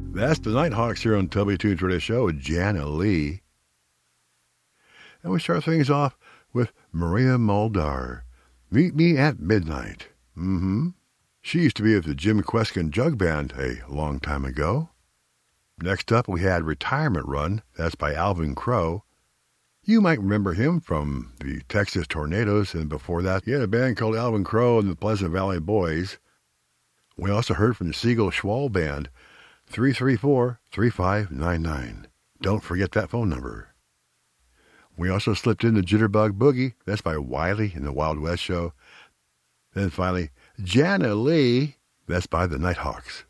That's the Nighthawks here on Toby Tunes Radio Show with Jana Lee. And we start things off with Maria Muldaur. Meet Me at Midnight. She used to be with the Jim Kweskin Jug Band a long time ago. Next up, we had Retirement Run. That's by Alvin Crow. You might remember him from the Texas Tornadoes, and before that, he had a band called Alvin Crow and the Pleasant Valley Boys. We also heard from the Siegel Schwall Band, 334-3599. Don't forget that phone number. We also slipped in the Jitterbug Boogie. That's by Wiley and the Wild West Show. Then finally, Jana Lee. That's by the Nighthawks.